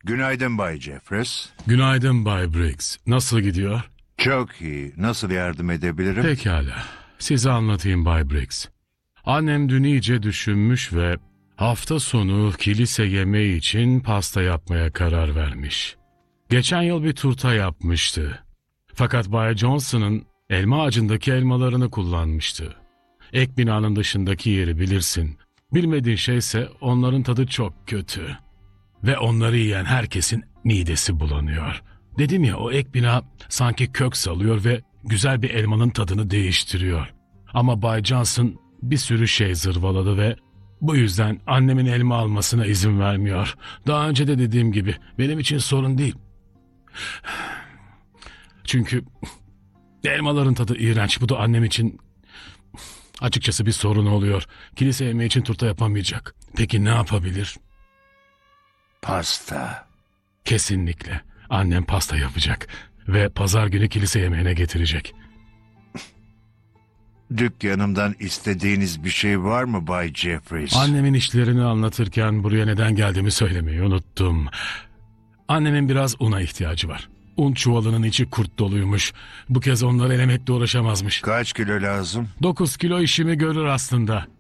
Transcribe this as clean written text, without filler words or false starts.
Günaydın Bay Jeffries. Günaydın Bay Briggs. Nasıl gidiyor? Çok iyi. Nasıl yardım edebilirim? Pekala. Size anlatayım Bay Briggs. Annem dün iyice düşünmüş ve hafta sonu kilise yemeği için pasta yapmaya karar vermiş. Geçen yıl bir turta yapmıştı. Fakat Bay Johnson'ın elma ağacındaki elmalarını kullanmıştı. Ek binanın dışındaki yeri bilirsin. Bilmediğin şeyse onların tadı çok kötü. Ve onları yiyen herkesin midesi bulanıyor. Dedim ya, o ek bina sanki kök salıyor ve güzel bir elmanın tadını değiştiriyor. Ama Bay Johnson bir sürü şey zırvaladı ve bu yüzden annemin elma almasına izin vermiyor. Daha önce de dediğim gibi benim için sorun değil. Çünkü elmaların tadı iğrenç. Bu da annem için açıkçası bir sorun oluyor. Kilise yemeği için turta yapamayacak. Peki ne yapabilir? Pasta. Kesinlikle. Annem pasta yapacak ve pazar günü kilise yemeğine getirecek. Dükkanımdan istediğiniz bir şey var mı Bay Jeffries? Annemin işlerini anlatırken buraya neden geldiğimi söylemeyi unuttum. Annemin biraz una ihtiyacı var. Un çuvalının içi kurt doluymuş. Bu kez onları elemekle uğraşamazmış. Kaç kilo lazım? 9 kilo işimi görür aslında.